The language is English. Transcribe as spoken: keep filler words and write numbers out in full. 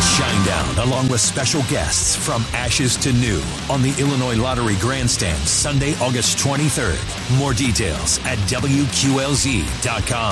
Shinedown, along with special guests from Ashes to New on the Illinois Lottery Grandstand, Sunday, August twenty-third. More details at W Q L Z dot com.